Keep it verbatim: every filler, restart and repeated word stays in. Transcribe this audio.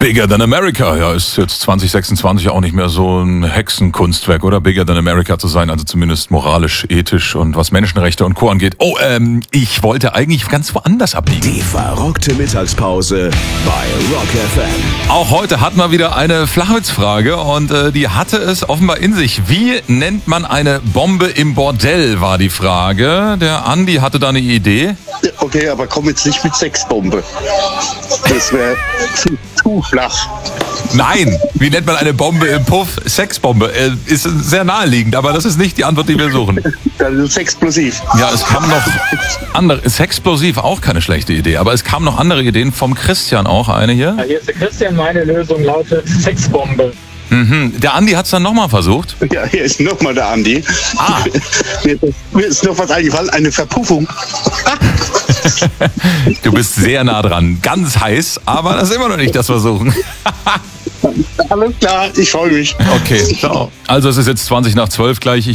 Bigger Than America, ja, ist jetzt zwanzig sechsundzwanzig auch nicht mehr so ein Hexenkunstwerk, oder? Bigger Than America zu sein, also zumindest moralisch, ethisch und was Menschenrechte und Co. angeht. Oh, ähm, ich wollte eigentlich ganz woanders abbiegen. Die verrockte Mittagspause bei Rock F M. Auch heute hatten wir wieder eine Flachwitzfrage und äh, die hatte es offenbar in sich. Wie nennt man eine Bombe im Bordell, war die Frage. Der Andi hatte da eine Idee. Okay, aber komm jetzt nicht mit Sexbombe. Das wäre zu, zu flach. Nein, wie nennt man eine Bombe im Puff? Sexbombe. Äh, ist sehr naheliegend, aber das ist nicht die Antwort, die wir suchen. Das ist Sexplosiv. Ja, es kam noch andere. Sexplosiv, auch keine schlechte Idee, aber es kamen noch andere Ideen. Vom Christian auch eine hier. Ja, hier ist der Christian, meine Lösung lautet Sexbombe. Mhm. Der Andi hat es dann nochmal versucht. Ja, hier ist nochmal der Andi. Ah. Mir, mir ist noch was eingefallen, eine Verpuffung. Du bist sehr nah dran. Ganz heiß, aber das ist immer noch nicht das Versuchen. Alles klar, ich freue mich. Okay, ciao. Also es ist jetzt zwanzig nach zwölf gleich.